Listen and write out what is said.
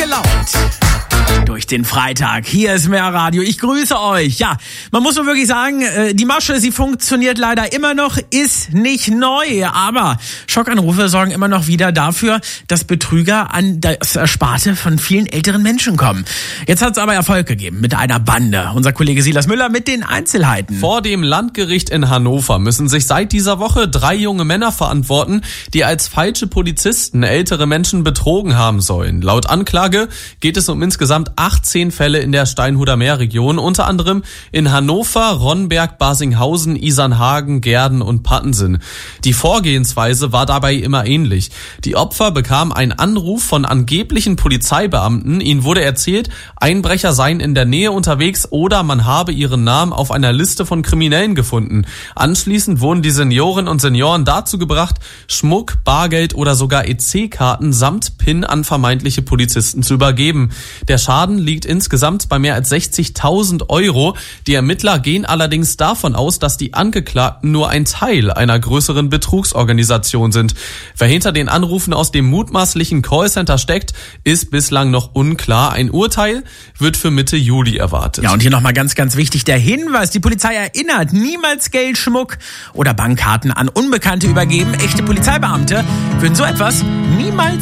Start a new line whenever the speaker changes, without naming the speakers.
gelaunt durch den Freitag. Hier ist mehr Radio. Ich grüße euch. Ja, man muss nur wirklich sagen, die Masche, sie funktioniert leider immer noch, ist nicht neu. Aber Schockanrufe sorgen immer noch wieder dafür, dass Betrüger an das Ersparte von vielen älteren Menschen kommen. Jetzt hat es aber Erfolg gegeben mit einer Bande. Unser Kollege Silas Müller mit den Einzelheiten.
Vor dem Landgericht in Hannover müssen sich seit dieser Woche 3 junge Männer verantworten, die als falsche Polizisten ältere Menschen betrogen haben sollen. Laut Anklage geht es um insgesamt 18 Fälle in der Steinhuder Meerregion, unter anderem in Hannover, Ronnberg, Barsinghausen, Isernhagen, Gehrden und Pattensen. Die Vorgehensweise war dabei immer ähnlich. Die Opfer bekamen einen Anruf von angeblichen Polizeibeamten. Ihnen wurde erzählt, Einbrecher seien in der Nähe unterwegs oder man habe ihren Namen auf einer Liste von Kriminellen gefunden. Anschließend wurden die Senioren und Senioren dazu gebracht, Schmuck, Bargeld oder sogar EC-Karten samt PIN an vermeintliche Polizisten zu übergeben. Der Schaden liegt insgesamt bei mehr als 60.000 Euro. Die Ermittler gehen allerdings davon aus, dass die Angeklagten nur ein Teil einer größeren Betrugsorganisation sind. Wer hinter den Anrufen aus dem mutmaßlichen Callcenter steckt, ist bislang noch unklar. Ein Urteil wird für Mitte Juli erwartet.
Ja, und hier nochmal ganz, ganz wichtig der Hinweis. Die Polizei erinnert, niemals Geld, Schmuck oder Bankkarten an Unbekannte übergeben. Echte Polizeibeamte würden so etwas niemals